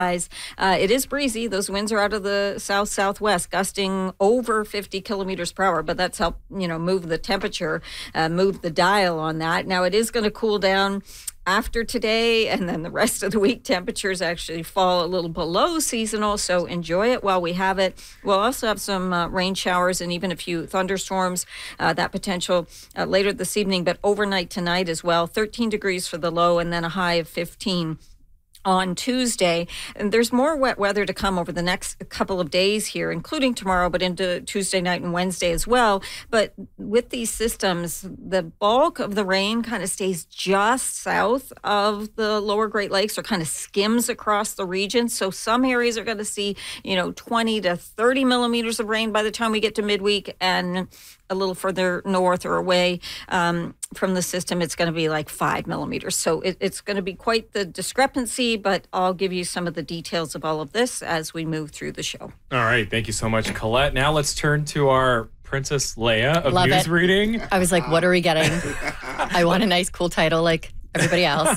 It is breezy. Those winds are out of the south-southwest, gusting over 50 kilometers per hour, but that's helped, move the temperature, move the dial on that. Now, it is going to cool down after today, and then the rest of the week, temperatures actually fall a little below seasonal, so enjoy it while we have it. We'll also have some rain showers and even a few thunderstorms, that potential later this evening, but overnight tonight as well. 13 degrees for the low, and then a high of 15 on Tuesday. And there's more wet weather to come over the next couple of days here, including tomorrow, but into Tuesday night and Wednesday as well. But with these systems, the bulk of the rain kind of stays just south of the lower Great Lakes, or kind of skims across the region. So some areas are going to see, 20 to 30 millimeters of rain by the time we get to midweek, and a little further north or away from the system, it's going to be like 5 millimeters. So it's going to be quite the discrepancy, but I'll give you some of the details of all of this as we move through the show. All right. Thank you so much, Colette. Now let's turn to our Princess Leia of Love news it. reading. I was like, what are we getting? I want a nice, cool title like everybody else.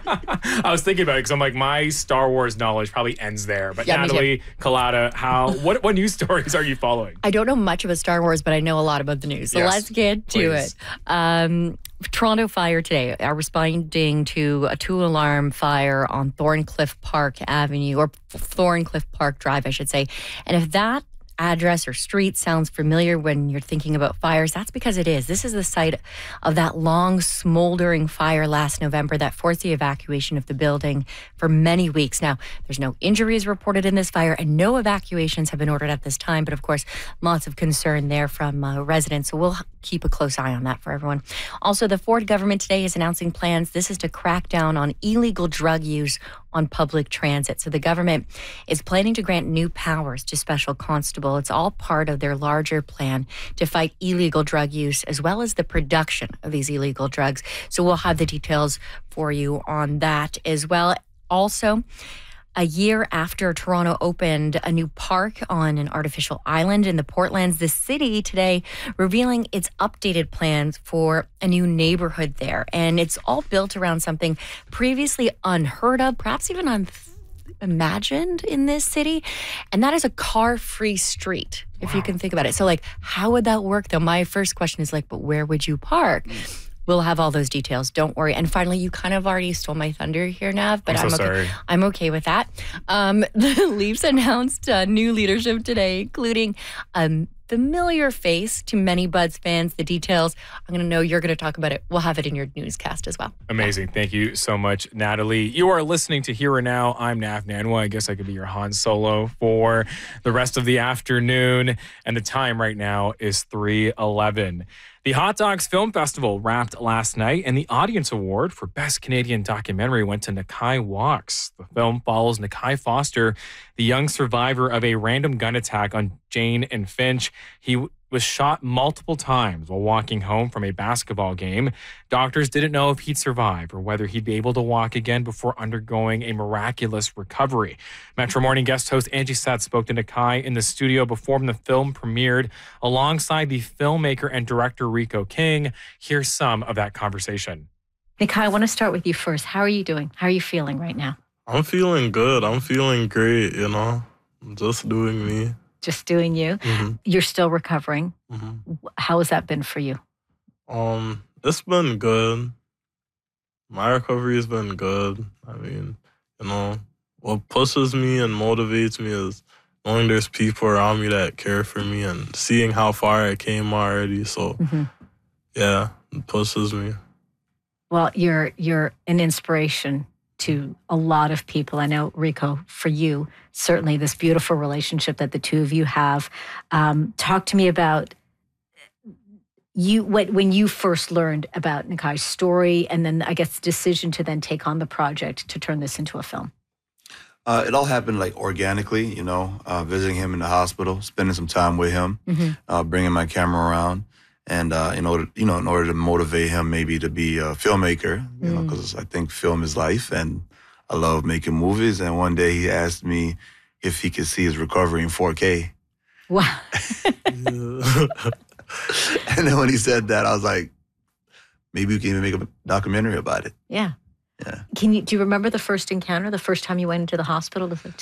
I was thinking about it because I'm like, my Star Wars knowledge probably ends there. But Yeah, me Natalie, Collada, what news stories are you following? I don't know much about Star Wars, but I know a lot about the news. So Yes, let's get to please. it. Toronto Fire today are responding to a two-alarm fire on Thorncliffe Park Avenue, or Thorncliffe Park Drive, I should say. And if that address or street sounds familiar when you're thinking about fires, that's because it is. This is the site of that long smoldering fire last November that forced the evacuation of the building for many weeks. Now, there's no injuries reported in this fire, and no evacuations have been ordered at this time, but of course, lots of concern there from residents, so we'll keep a close eye on that for everyone. Also, the Ford government today is announcing plans. This is to crack down on illegal drug use on public transit. So the government is planning to grant new powers to Special Constable. It's all part of their larger plan to fight illegal drug use, as well as the production of these illegal drugs. So we'll have the details for you on that as well. Also, a year after Toronto opened a new park on an artificial island in the Portlands, the city today revealing its updated plans for a new neighborhood there. And it's all built around something previously unheard of, perhaps even unimagined in this city. And that is a car-free street, if you can think about it. So, how would that work, though? My first question is but where would you park? We'll have all those details. Don't worry. And finally, you kind of already stole my thunder here, Nav, but I'm so okay. sorry. I'm okay with that. The Leafs announced new leadership today, including a familiar face to many Buds fans. The details, I'm going to know you're going to talk about it. We'll have it in your newscast as well. Amazing. Thank you so much, Natalie. You are listening to Here and Now. I'm Nav Nanwa. I guess I could be your Han Solo for the rest of the afternoon. And the time right now is 3:11. The Hot Docs Film Festival wrapped last night, and the Audience Award for Best Canadian Documentary went to Nakai Walks. The film follows Nakai Foster, the young survivor of a random gun attack on Jane and Finch. He was shot multiple times while walking home from a basketball game. Doctors didn't know if he'd survive or whether he'd be able to walk again before undergoing a miraculous recovery. Metro Morning guest host Angie Seth spoke to Nakai in the studio before the film premiered alongside the filmmaker and director Rico King. Here's some of that conversation. Nakai, I want to start with you first. How are you doing? How are you feeling right now? I'm feeling good. I'm feeling great, I'm just doing me. Just doing you. Mm-hmm. You're still recovering. Mm-hmm. How has that been for you? It's been good. My recovery has been good. I mean, what pushes me and motivates me is knowing there's people around me that care for me and seeing how far I came already. So, yeah, it pushes me. Well, you're an inspiration to a lot of people. I know, Rico, for you, certainly this beautiful relationship that the two of you have. Talk to me about when you first learned about Nakai's story, and then I guess the decision to then take on the project to turn this into a film. It all happened organically, visiting him in the hospital, spending some time with him, bringing my camera around. And in order to motivate him maybe to be a filmmaker, because I think film is life, and I love making movies. And one day he asked me if he could see his recovery in 4K. Wow. And then when he said that, I was like, maybe we can even make a documentary about it. Yeah. Yeah. Do you remember the first encounter, the first time you went into the hospital to